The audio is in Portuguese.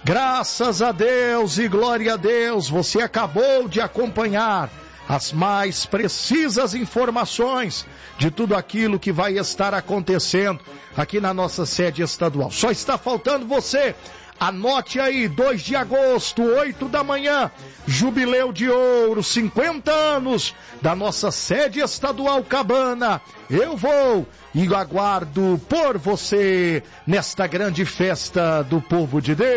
Graças a Deus e glória a Deus, você acabou de acompanhar as mais precisas informações de tudo aquilo que vai estar acontecendo aqui na nossa sede estadual. Só está faltando você. Anote aí, 2 de agosto, 8 da manhã, Jubileu de Ouro, 50 anos da nossa sede estadual Cabana. Eu vou e aguardo por você nesta grande festa do povo de Deus.